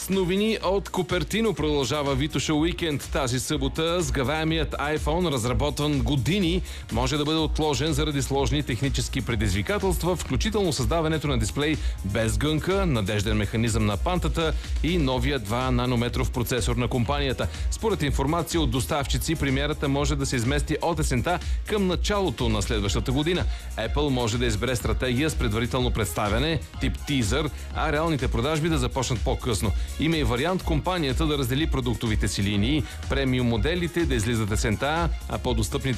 С новини от Купертино продължава Витоша уикенд. Тази събота сгъваемият iPhone, разработван години, може да бъде отложен заради сложни технически предизвикателства, включително създаването на дисплей без гънка, надежден механизъм на пантата и новия 2-нанометров процесор на компанията. Според информация от доставчици, премиерата може да се измести от есента към началото на следващата година. Apple може да избере стратегия с предварително представяне, тип тизър, а реалните продажби да започнат по-късно. Има и вариант компанията да раздели продуктовите си линии, премиум моделите да излизат есента, а по-достъпните